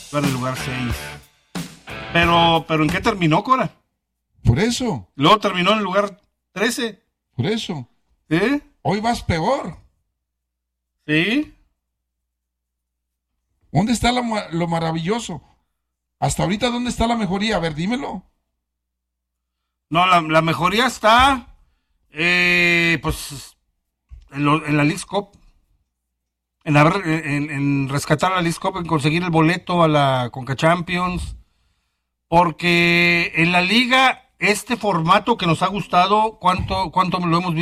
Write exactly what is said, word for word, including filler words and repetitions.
en el lugar seis. Pero, pero ¿en qué terminó, Cora? Por eso. Luego terminó en el lugar trece. Por eso. ¿Sí? Hoy vas peor. Sí. ¿Dónde está lo, lo maravilloso? Hasta ahorita, ¿dónde está la mejoría? A ver, dímelo. No, la, la mejoría está, eh, pues, en, lo, en la Leagues Cup. En, haber, en, en rescatar la Leagues Cup, en conseguir el boleto a la Conca Champions. Porque en la liga, este formato que nos ha gustado, ¿cuánto, cuánto lo hemos visto?